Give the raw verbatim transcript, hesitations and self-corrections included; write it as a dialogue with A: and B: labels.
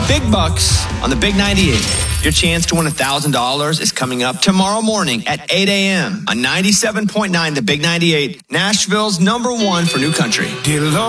A: Big bucks on the Big ninety-eight. Your chance to win one thousand dollars is coming up tomorrow morning at eight a.m. on ninety-seven point nine The Big ninety-eight, Nashville's number one for new country.